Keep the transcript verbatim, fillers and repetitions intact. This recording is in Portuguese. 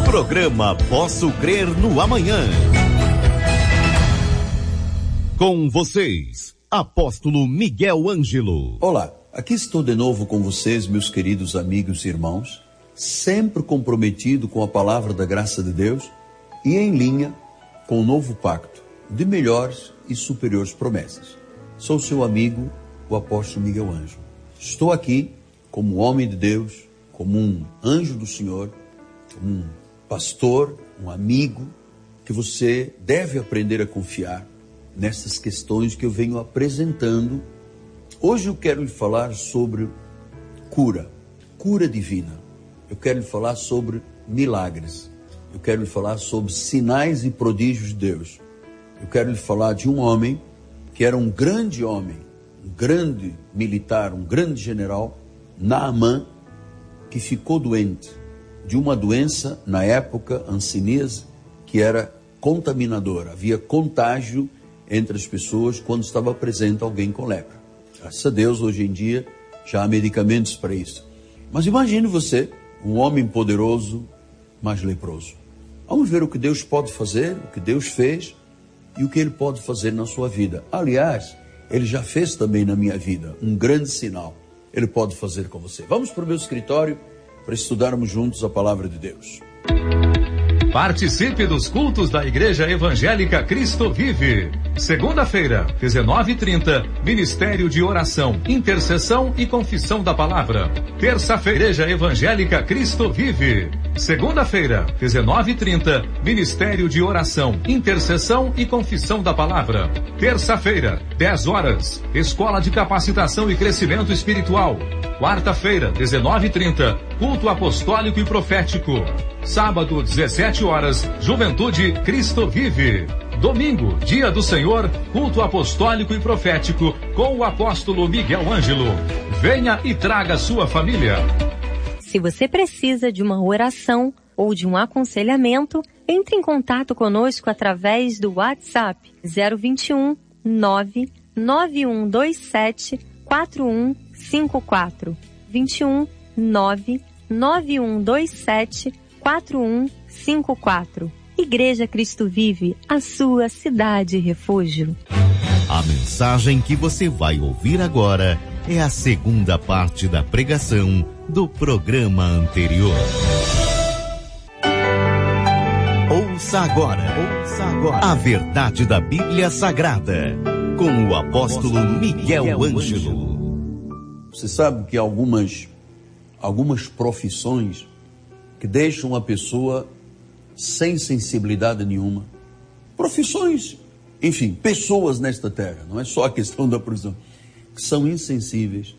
Programa Posso Crer no Amanhã. Com vocês, Apóstolo Miguel Ângelo. Olá, aqui estou de novo com vocês, meus queridos amigos e irmãos, sempre comprometido com a palavra da graça de Deus e em linha com o novo pacto de melhores e superiores promessas. Sou seu amigo, o Apóstolo Miguel Ângelo. Estou aqui como homem de Deus, como um anjo do Senhor, como um pastor, um amigo, que você deve aprender a confiar nessas questões que eu venho apresentando. Hoje eu quero lhe falar sobre cura, cura divina. Eu quero lhe falar sobre milagres. Eu quero lhe falar sobre sinais e prodígios de Deus. Eu quero lhe falar de um homem que era um grande homem, um grande militar, um grande general, Naamã, que ficou doente de uma doença, na época, hanseníase, que era contaminadora. Havia contágio entre as pessoas quando estava presente alguém com lepra. Graças a Deus, hoje em dia, já há medicamentos para isso. Mas imagine você, um homem poderoso, mas leproso. Vamos ver o que Deus pode fazer, o que Deus fez e o que Ele pode fazer na sua vida. Aliás, Ele já fez também na minha vida um grande sinal. Ele pode fazer com você. Vamos para o meu escritório para estudarmos juntos a palavra de Deus. Participe dos cultos da Igreja Evangélica Cristo Vive. Segunda-feira, dezenove e trinta, Ministério de Oração, Intercessão e Confissão da Palavra. Terça-feira, Igreja Evangélica Cristo Vive. Segunda-feira, dezenove e trinta, Ministério de Oração, Intercessão e Confissão da Palavra. Terça-feira, dez horas, Escola de Capacitação e Crescimento Espiritual. Quarta-feira, dezenove e trinta, Culto Apostólico e Profético. Sábado, dezessete horas, Juventude Cristo Vive. Domingo, Dia do Senhor, Culto Apostólico e Profético com o Apóstolo Miguel Ângelo. Venha e traga sua família. Se você precisa de uma oração ou de um aconselhamento, entre em contato conosco através do WhatsApp zero vinte e um, nove nove um dois sete, quatro um cinco quatro. vinte e um, nove nove um dois sete, quatro um cinco quatro. Igreja Cristo Vive, a sua cidade refúgio. A mensagem que você vai ouvir agora é a segunda parte da pregação do programa anterior. Ouça agora, ouça agora a verdade da Bíblia Sagrada, com o apóstolo Miguel Ângelo. Você sabe que algumas, algumas profissões que deixam a pessoa sem sensibilidade nenhuma. Profissões, enfim, pessoas nesta terra, não é só a questão da profissão, que são insensíveis,